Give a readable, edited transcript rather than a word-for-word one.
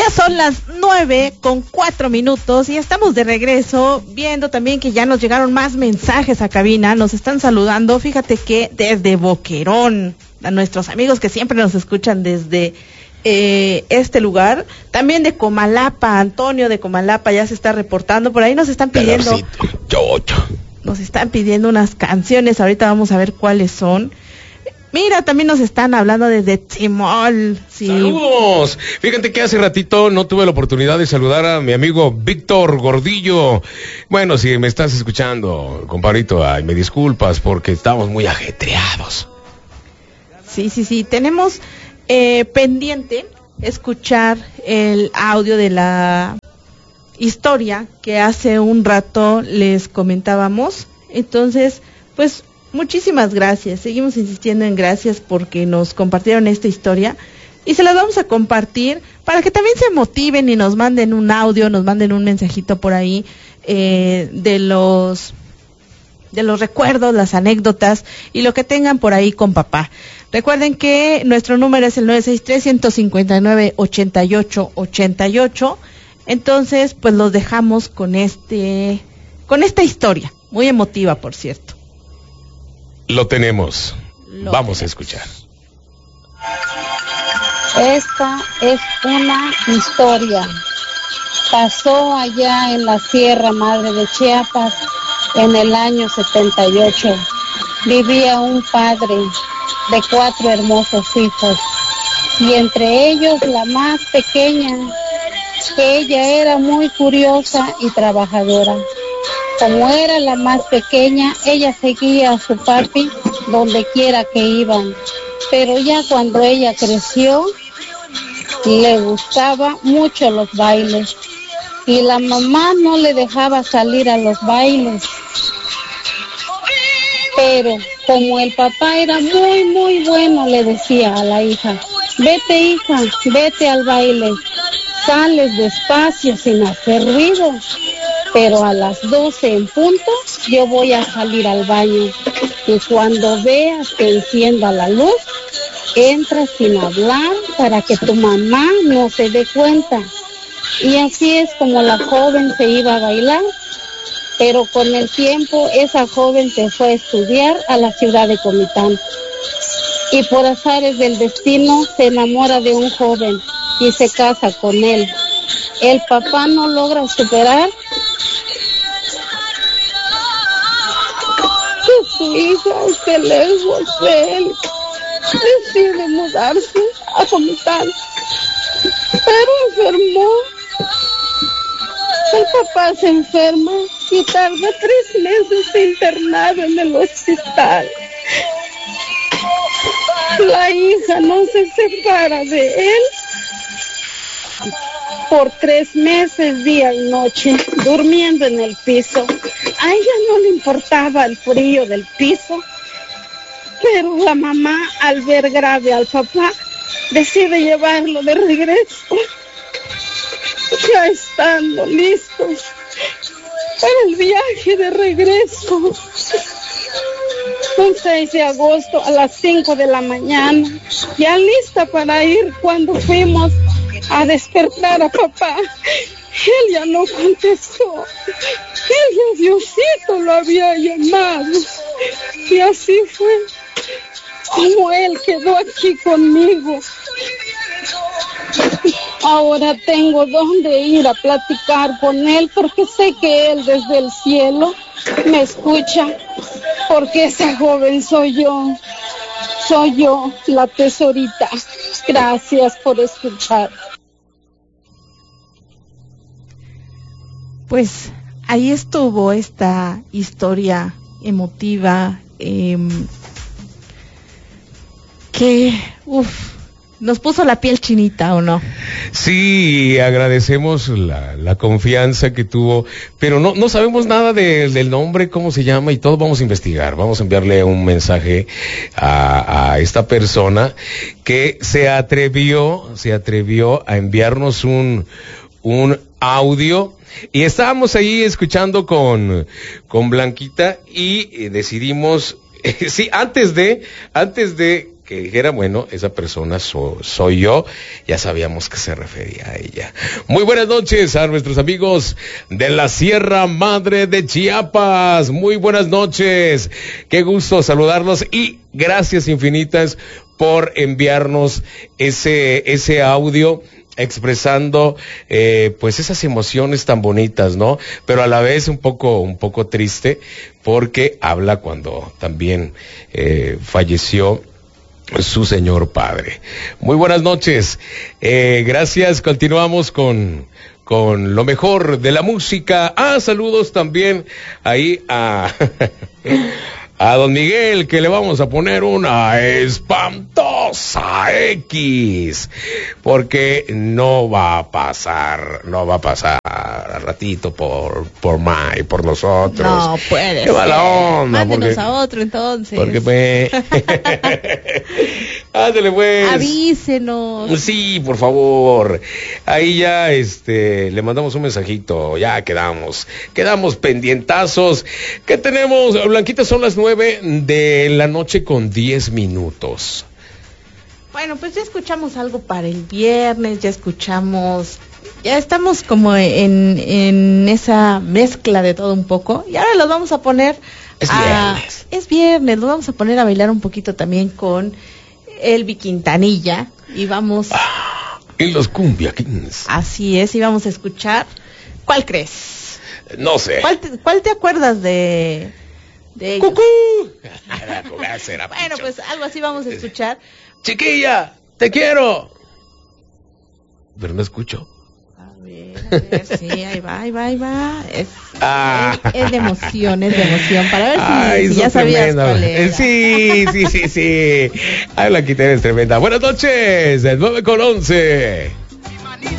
Ya son las 9:04 y estamos de regreso, viendo también que ya nos llegaron más mensajes a cabina, nos están saludando. Fíjate que desde Boquerón, a nuestros amigos que siempre nos escuchan desde este lugar, también de Comalapa, Antonio de Comalapa ya se está reportando, por ahí nos están pidiendo, nos están pidiendo unas canciones, ahorita vamos a ver cuáles son. Mira, también nos están hablando desde Timol. Sí. ¡Saludos! Fíjate que hace ratito no tuve la oportunidad de saludar a mi amigo Víctor Gordillo. Bueno, si me estás escuchando, compadrito, ay, me disculpas porque estamos muy ajetreados. Sí. Tenemos pendiente escuchar el audio de la historia que hace un rato les comentábamos. Entonces, pues, muchísimas gracias, seguimos insistiendo en gracias porque nos compartieron esta historia y se las vamos a compartir para que también se motiven y nos manden un audio, nos manden un mensajito por ahí de los recuerdos, las anécdotas y lo que tengan por ahí con papá. Recuerden que nuestro número es el 963-159-8888. Entonces, pues los dejamos con esta historia, muy emotiva, por cierto. Lo tenemos. Vamos a escuchar. Esta es una historia. Pasó allá en la Sierra Madre de Chiapas en el año 78. Vivía un padre de 4 hermosos hijos y entre ellos la más pequeña, que ella era muy curiosa y trabajadora. Como era la más pequeña, ella seguía a su papi donde quiera que iban. Pero ya cuando ella creció, le gustaba mucho los bailes. Y la mamá no le dejaba salir a los bailes. Pero como el papá era muy bueno, le decía a la hija, vete hija, vete al baile. Sales despacio sin hacer ruido. Pero a las 12 en punto yo voy a salir al baño y cuando veas que encienda la luz, entras sin hablar para que tu mamá no se dé cuenta. Y así es como la joven se iba a bailar, pero con el tiempo esa joven se fue a estudiar a la ciudad de Comitán. Y por azares del destino se enamora de un joven y se casa con él. El papá no logra superar que su hija esté lejos de él. Decide mudarse a Comitán, pero enfermó. El papá se enferma y tarda 3 meses internado en el hospital. La hija no se separa de él por 3 meses, día y noche, durmiendo en el piso. A ella no le importaba el frío del piso, pero la mamá, al ver grave al papá, decide llevarlo de regreso. Ya estando listos para el viaje de regreso, un 6 de agosto a las 5 de la mañana, ya lista para ir cuando fuimos a despertar a papá. Él ya no contestó. Él ya Diosito lo había llamado. Y así fue como él quedó aquí conmigo. Ahora tengo dónde ir a platicar con él porque sé que él desde el cielo me escucha, porque esa joven soy yo, la tesorita. Gracias por escuchar. Pues ahí estuvo esta historia emotiva que nos puso la piel chinita, ¿o no? Sí, agradecemos la confianza que tuvo, pero no sabemos nada del nombre, cómo se llama y todo. Vamos a investigar, vamos a enviarle un mensaje a esta persona que se atrevió a enviarnos un audio. Y estábamos ahí escuchando con Blanquita y decidimos, sí, antes de que dijera, bueno, esa persona soy yo, ya sabíamos que se refería a ella. Muy buenas noches a nuestros amigos de la Sierra Madre de Chiapas. Muy buenas noches. Qué gusto saludarlos y gracias infinitas por enviarnos ese audio expresando pues esas emociones tan bonitas, ¿no? Pero a la vez un poco triste porque habla cuando también falleció su señor padre. Muy buenas noches. Gracias. Continuamos con lo mejor de la música. Saludos también ahí a don Miguel, que le vamos a poner una espantosa X, porque no va a pasar al ratito por nosotros. No puede Qué mala onda. Mándenos a otro entonces. Porque pues... Ándale pues. Avísenos. Sí, por favor. Ahí ya le mandamos un mensajito. Ya quedamos pendientazos. ¿Qué tenemos? Blanquita, son las 9 de la noche con 10 minutos. Bueno, pues ya escuchamos algo para el viernes, ya estamos como en esa mezcla de todo un poco, y ahora los vamos a poner es viernes, los vamos a poner a bailar un poquito también con Elvi Quintanilla, y vamos en los Cumbia Kings. Así es, y vamos a escuchar. ¿Cuál crees? No sé. ¿Cuál te acuerdas de ellos? ¡Cucú! Bueno, pues algo así vamos a escuchar. Chiquilla, te quiero. Pero no escucho. A ver, sí, ahí va. Es de emoción, para ver si ya sabías cuál era. Sí. Ay, Blanquita, eres tremenda. Buenas noches, 9:11.